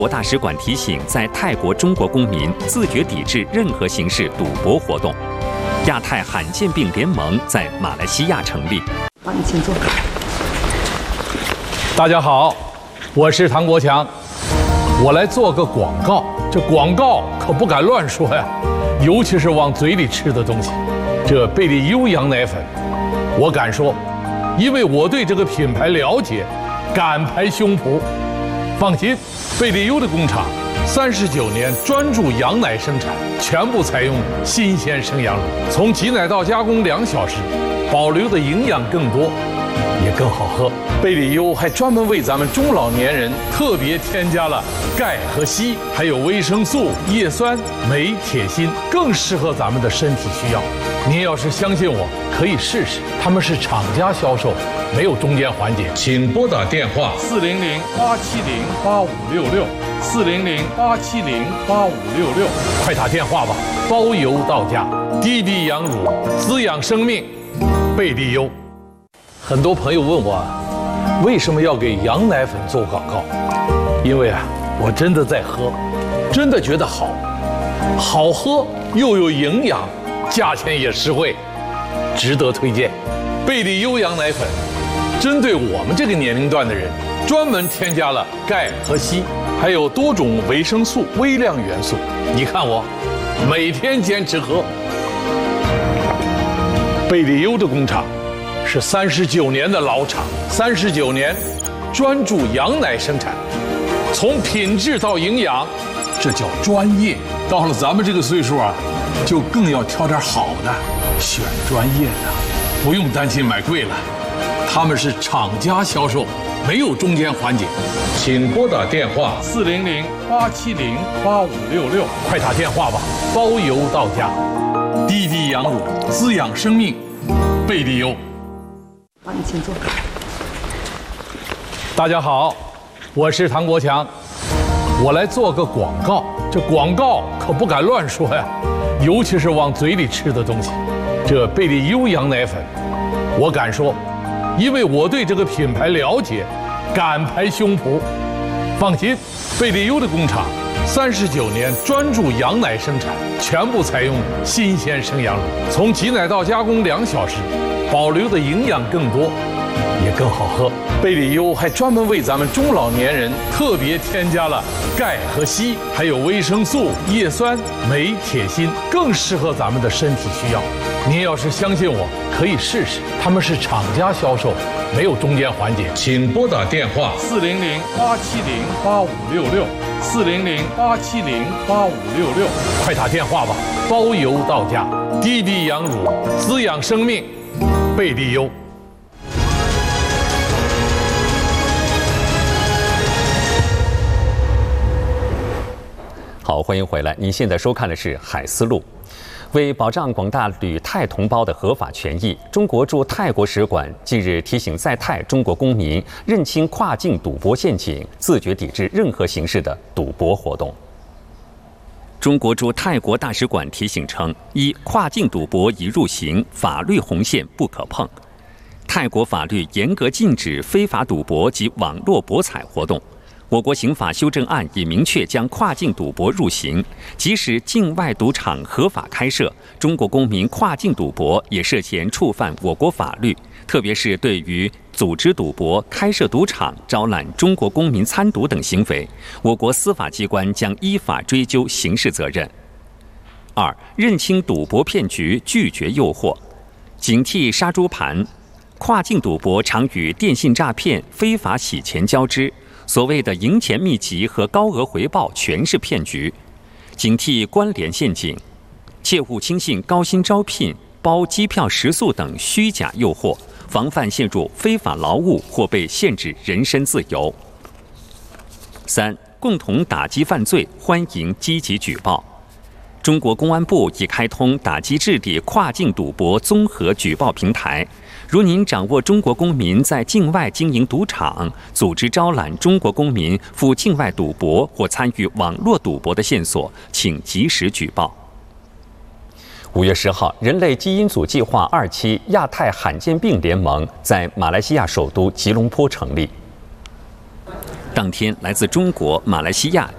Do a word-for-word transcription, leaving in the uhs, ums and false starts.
国大使馆提醒在泰国中国公民自觉抵制任何形式赌博活动。亚太罕见病联盟在马来西亚成立。 好，你请坐。 大家好，我是唐国强，我来做个广告。这广告可不敢乱说呀，尤其是往嘴里吃的东西。这贝利优羊奶粉，我敢说，因为我对这个品牌了解，敢拍胸脯。放心，贝利优的工厂三十九年专注羊奶生产，全部采用新鲜生羊乳，从挤奶到加工两小时，保留的营养更多，也更好喝。贝利优还专门为咱们中老年人特别添加了钙和硒，还有维生素、叶酸、镁、铁、锌，更适合咱们的身体需要。您要是相信我，可以试试。他们是厂家销售，没有中间环节。请拨打电话四零零八七零八五六六四零零八七零八五六六，快打电话吧，包邮到家。滴滴羊乳，滋养生命，贝利优。很多朋友问我，为什么要给羊奶粉做广告？因为啊，我真的在喝，真的觉得好，好喝又有营养，价钱也实惠，值得推荐。贝利优羊奶粉针对我们这个年龄段的人，专门添加了钙和硒，还有多种维生素、微量元素。你看我，每天坚持喝。贝利优的工厂是三十九年的老厂，三十九年专注羊奶生产，从品质到营养，这叫专业。到了咱们这个岁数啊，就更要挑点好的，选专业的，不用担心买贵了。他们是厂家销售，没有中间环节。请拨打电话四零零八七零八五六六，快打电话吧，包邮到家。滴滴羊乳，滋养生命，贝利优。 好，你请坐。 大家好，我是唐国强，我来做个广告。这广告可不敢乱说呀，尤其是往嘴里吃的东西。这贝利优羊奶粉，我敢说，因为我对这个品牌了解，敢拍胸脯。放心，贝利优的工厂三十九年专注羊奶生产，全部采用新鲜生羊乳，从挤奶到加工两小时，保留的营养更多，也更好喝。贝利优还专门为咱们中老年人特别添加了钙和硒，还有维生素、叶酸、镁、铁、锌，更适合咱们的身体需要。您要是相信我，可以试试。他们是厂家销售，没有中间环节。请拨打电话四零零八七零八五六六四零零八七零八五六六，快打电话吧，包邮到家。滴滴羊乳，滋养生命，贝利优。 好，欢迎回来。您现在收看的是《海丝路》。为保障广大旅泰同胞的合法权益，中国驻泰国使馆近日提醒在泰中国公民认清跨境赌博陷阱，自觉抵制任何形式的赌博活动。中国驻泰国大使馆提醒称：一、跨境赌博已入刑，法律红线不可碰。泰国法律严格禁止非法赌博及网络博彩活动。我国刑法修正案已明确将跨境赌博入刑，即使境外赌场合法开设，中国公民跨境赌博也涉嫌触犯我国法律，特别是对于组织赌博、开设赌场、招揽中国公民参赌等行为，我国司法机关将依法追究刑事责任。二、认清赌博骗局，拒绝诱惑，警惕杀猪盘。跨境赌博常与电信诈骗、非法洗钱交织。所谓的赢钱秘籍和高额回报全是骗局，警惕关联陷阱，切勿轻信高薪招聘、包机票食宿等虚假诱惑，防范陷入非法劳务或被限制人身自由。三、共同打击犯罪，欢迎积极举报。中国公安部已开通打击治理跨境赌博综合举报平台。如您掌握中国公民在境外经营赌场、组织招揽中国公民赴境外赌博或参与网络赌博的线索，请及时举报。五月十号，人类基因组计划二期亚太罕见病联盟在马来西亚首都吉隆坡成立。当天，来自中国、马来西亚、